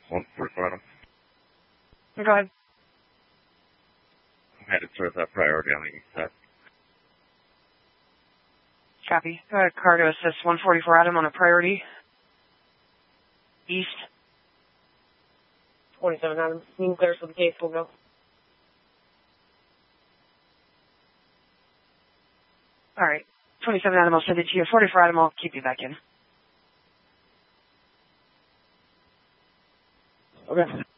144 Adam. Go ahead. I'm headed towards that priority on the east side. Copy. Go ahead, car to assist 144 Adam on a priority. East. 27 Adam. You can clear us with the case, we'll go. Alright. 27 Adam, I'll send it to you. 44 Adam, I'll keep you back in. Okay.